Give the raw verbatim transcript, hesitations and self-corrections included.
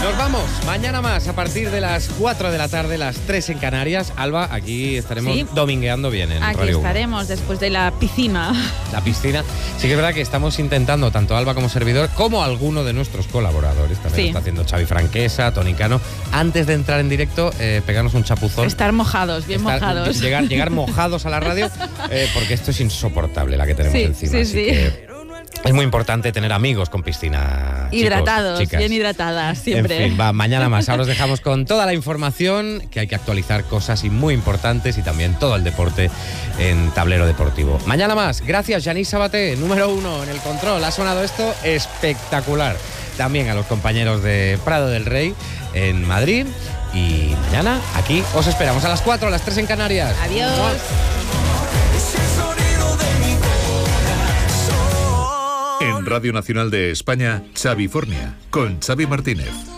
Nos vamos, mañana más, a partir de las cuatro de la tarde, las tres en Canarias. Alba, aquí estaremos sí. domingueando bien en Aquí Radio estaremos uno. Después de la piscina. La piscina. Sí que es verdad que estamos intentando, tanto Alba como servidor, como alguno de nuestros colaboradores, también sí. está haciendo Xavi Franquesa, Toni Cano, antes de entrar en directo, eh, pegarnos un chapuzón. Estar mojados, bien Estar, mojados. Llegar, llegar mojados a la radio, eh, porque esto es insoportable la que tenemos sí, encima. Sí, así sí. que es muy importante tener amigos con piscina. Hidratados, chicos, bien hidratadas, siempre. En fin, va, mañana más. Ahora os dejamos con toda la información, que hay que actualizar cosas y muy importantes, y también todo el deporte en Tablero Deportivo. Mañana más. Gracias, Yanis Sabaté, número uno en el control. Ha sonado esto espectacular. También a los compañeros de Prado del Rey en Madrid. Y mañana aquí os esperamos a las cuatro, a las tres en Canarias. Adiós. En Radio Nacional de España, Xavi Fornia, con Xavi Martínez.